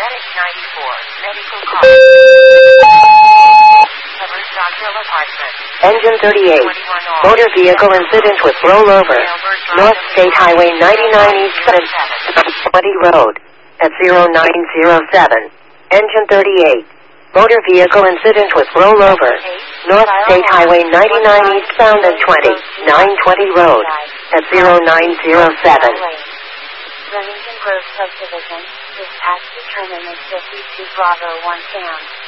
Medic 94, medical call. Somerville Apartment. Engine 38. Motor vehicle incident with rollover. North State Highway 99 East 720 Road. At 0907. Engine 38. Motor vehicle incident with rollover. North State Highway 99 eastbound and 920 Road. At 0907. Remington Grove Subdivision. Dispatch determined as 52 Bravo 1 Sam.